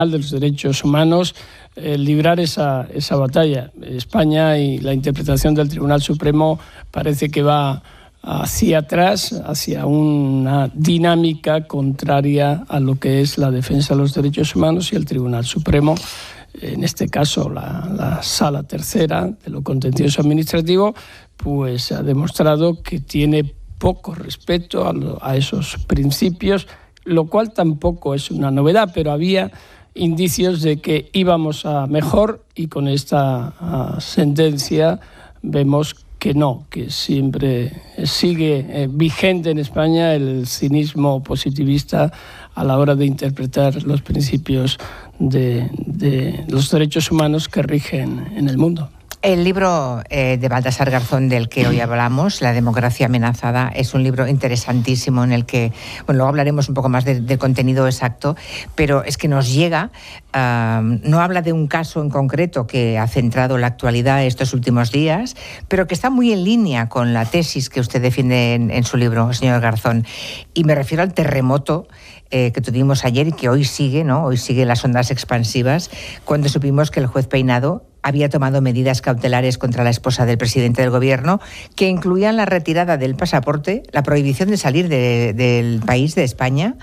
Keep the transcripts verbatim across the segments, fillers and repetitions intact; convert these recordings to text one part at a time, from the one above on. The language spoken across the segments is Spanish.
de los Derechos Humanos eh, librar esa, esa batalla. España y la interpretación del Tribunal Supremo parece que va hacia atrás, hacia una dinámica contraria a lo que es la defensa de los derechos humanos, y el Tribunal Supremo, en este caso la, la Sala Tercera de lo contencioso administrativo, pues ha demostrado que tiene poco respeto a, lo, a esos principios, lo cual tampoco es una novedad, pero había indicios de que íbamos a mejor, y con esta uh, sentencia vemos que no, que siempre sigue eh, vigente en España el cinismo positivista a la hora de interpretar los principios de, de los derechos humanos que rigen en el mundo. El libro eh, de Baltasar Garzón, del que hoy hablamos, La democracia amenazada, es un libro interesantísimo en el que, bueno, luego hablaremos un poco más del de contenido exacto, pero es que nos llega, uh, no habla de un caso en concreto que ha centrado la actualidad estos últimos días, pero que está muy en línea con la tesis que usted defiende en, en su libro, señor Garzón. Y me refiero al terremoto Eh, que tuvimos ayer y que hoy sigue, ¿no? Hoy sigue las ondas expansivas, cuando supimos que el juez Peinado había tomado medidas cautelares contra la esposa del presidente del gobierno, que incluían la retirada del pasaporte, la prohibición de salir de, del país, de España,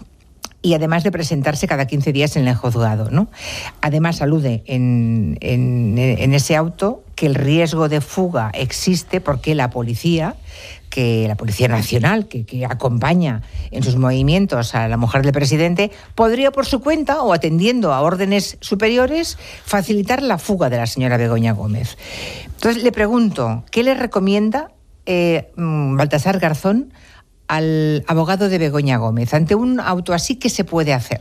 y además de presentarse cada quince días en el juzgado, ¿no? Además, alude en, en, en ese auto que el riesgo de fuga existe porque la policía, que la Policía Nacional, que, que acompaña en sus movimientos a la mujer del presidente, podría por su cuenta o atendiendo a órdenes superiores facilitar la fuga de la señora Begoña Gómez. Entonces le pregunto, ¿qué le recomienda eh, Baltasar Garzón al abogado de Begoña Gómez ante un auto así? ¿Qué se puede hacer?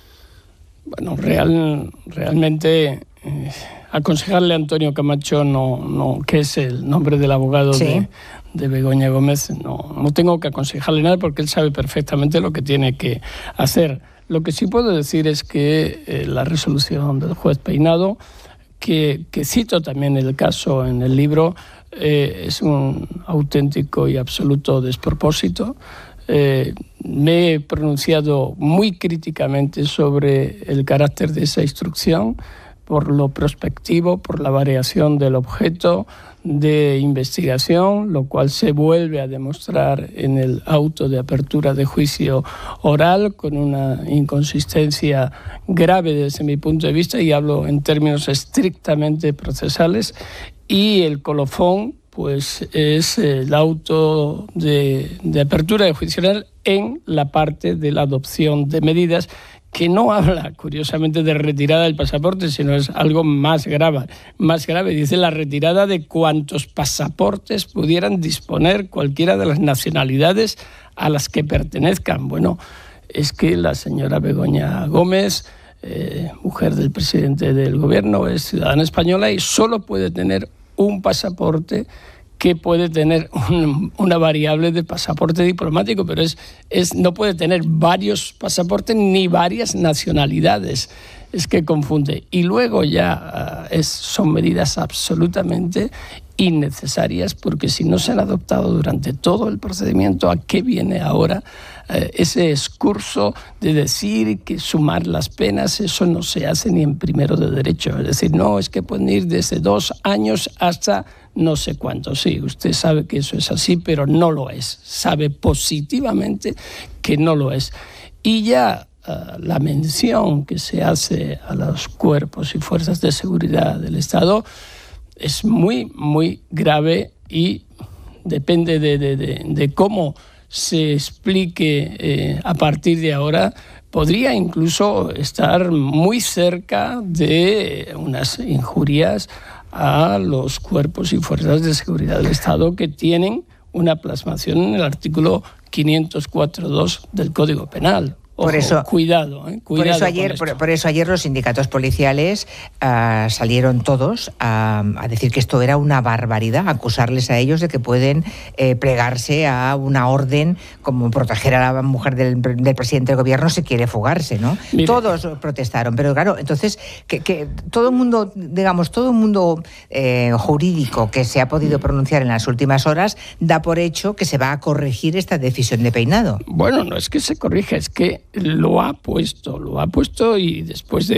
Bueno, real, realmente eh, aconsejarle a Antonio Camacho, no, no, que es el nombre del abogado sí. de, de Begoña Gómez, no, no tengo que aconsejarle nada porque él sabe perfectamente lo que tiene que hacer. Lo que sí puedo decir es que eh, la resolución del juez Peinado, que, que cito también el caso en el libro, eh, es un auténtico y absoluto despropósito. Eh, me he pronunciado muy críticamente sobre el carácter de esa instrucción, por lo prospectivo, por la variación del objeto de investigación, lo cual se vuelve a demostrar en el auto de apertura de juicio oral, con una inconsistencia grave desde mi punto de vista, y hablo en términos estrictamente procesales, y el colofón pues es el auto de, de apertura de juicio oral en la parte de la adopción de medidas, que no habla, curiosamente, de retirada del pasaporte, sino es algo más grave. Más grave, dice la retirada de cuantos pasaportes pudieran disponer cualquiera de las nacionalidades a las que pertenezcan. Bueno, es que la señora Begoña Gómez, eh, mujer del presidente del gobierno, es ciudadana española y solo puede tener un pasaporte, que puede tener un, una variable de pasaporte diplomático, pero es, es, no puede tener varios pasaportes ni varias nacionalidades. Es que confunde. Y luego ya uh, es, son medidas absolutamente innecesarias, porque si no se han adoptado durante todo el procedimiento, ¿a qué viene ahora eh, ese excurso de decir que sumar las penas? Eso no se hace ni en primero de derecho. Es decir, no, es que pueden ir desde dos años hasta no sé cuánto. Sí, usted sabe que eso es así, pero no lo es. Sabe positivamente que no lo es. Y ya uh, la mención que se hace a los cuerpos y fuerzas de seguridad del Estado es muy, muy grave, y depende de, de, de, de cómo se explique eh, a partir de ahora, podría incluso estar muy cerca de unas injurias a los cuerpos y fuerzas de seguridad del Estado, que tienen una plasmación en el artículo quinientos cuatro punto dos del Código Penal. Ojo, por eso, cuidado, ¿eh? cuidado. Por eso ayer, por, por eso ayer los sindicatos policiales uh, salieron todos a, a decir que esto era una barbaridad, acusarles a ellos de que pueden eh, plegarse a una orden como proteger a la mujer del, del presidente del gobierno si quiere fugarse, ¿no? Mire. Todos protestaron, pero claro, entonces que, que todo el mundo, digamos, todo el mundo eh, jurídico que se ha podido pronunciar en las últimas horas da por hecho que se va a corregir esta decisión de Peinado. Bueno, no es que se corrija, es que lo ha puesto, lo ha puesto y después de